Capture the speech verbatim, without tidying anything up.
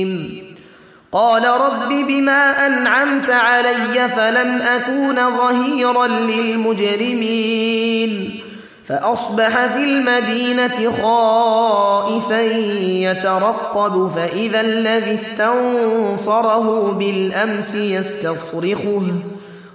قال رب بما أنعمت علي فلن أكون ظهيرا للمجرمين فأصبح في المدينة خائفا يترقب فإذا الذي استنصره بالأمس يستصرخه